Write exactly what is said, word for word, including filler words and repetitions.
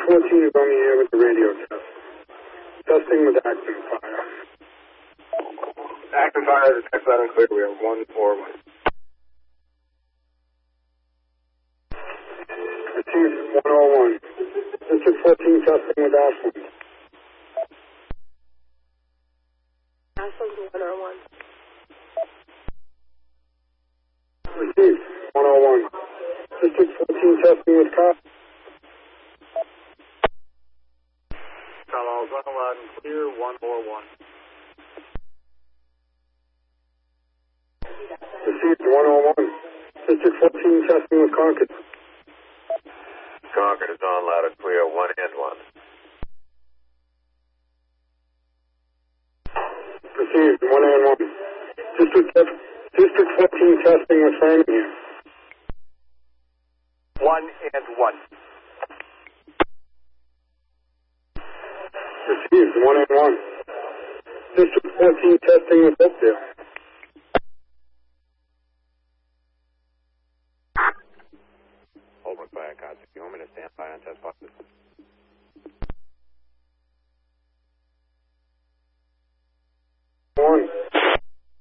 fourteen is on the air with the radio test. Testing with active fire. Active fire, detect loud and clear. We have one four one. Received one oh one. District fourteen testing with Ashland. Ashland one oh one. Received one oh one. District fourteen testing with Cop. Carlisle's on loud and clear, one four one. Received one oh one. District fourteen testing with Concord. Concord is on loud and clear, one and one. Received one and one. District, District fourteen testing with Framingham. One and one. Received one and one. District fourteen testing with Oakdale. Hold my fire, Cosby. You want me to stand by on test boxes?